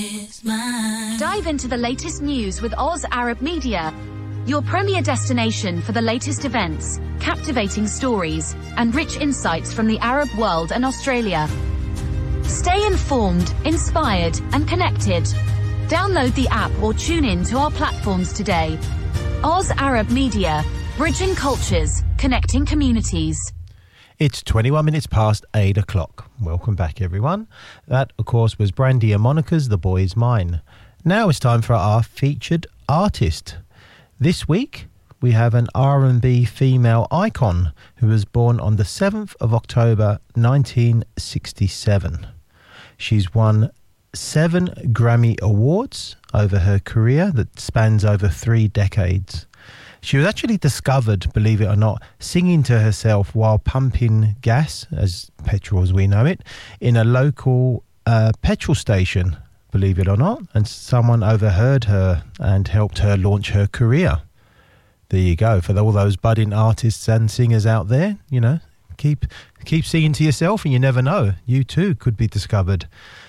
Dive into the latest news with Oz Arab Media, your premier destination for the latest events, captivating stories, and rich insights from the Arab world and Australia. Stay informed, inspired, and connected. Download the app or tune in to our platforms today. Oz Arab Media, bridging cultures, connecting communities. It's 21 minutes past 8 o'clock. Welcome back, everyone. That, of course, was Brandy and Monica's The Boy Is Mine. Now it's time for our featured artist. This week, we have an R&B female icon who was born on the 7th of October 1967. She's won 7 Grammy Awards over her career that spans over 3 decades. She was actually discovered, believe it or not, singing to herself while pumping gas, as petrol as we know it, in a local petrol station, believe it or not, and someone overheard her and helped her launch her career. There you go. For all those budding artists and singers out there, you know, keep singing to yourself and you never know. You too could be discovered.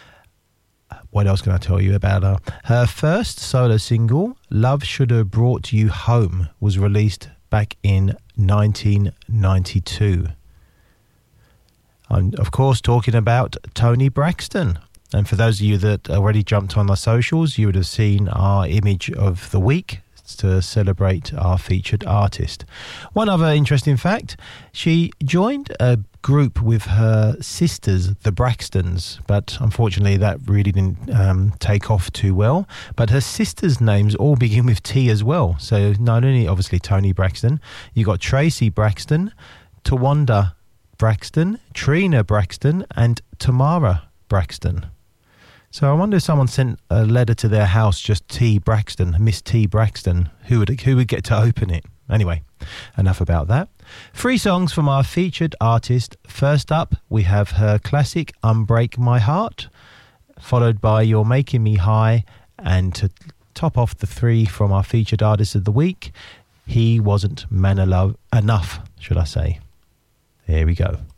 What else can I tell you about her? Her first solo single, Love Should Have Brought You Home, was released back in 1992. I'm, of course, talking about Toni Braxton. And for those of you that already jumped on our socials, you would have seen our image of the week to celebrate our featured artist. One other interesting fact, she joined a group with her sisters, the Braxtons, but unfortunately that really didn't take off too well. But her sisters' names all begin with T as well. So not only obviously Toni Braxton, you got Tracy Braxton, Tawanda Braxton, Trina Braxton, and Tamara Braxton. So I wonder if someone sent a letter to their house, just T Braxton, Miss T Braxton, who would get to open it? Anyway, enough about that. 3 songs from our featured artist. First up, we have her classic Unbreak My Heart, followed by You're Making Me High, and to top off the 3 from our featured artist of the week, He Wasn't Man Enough, should I say. Here we go.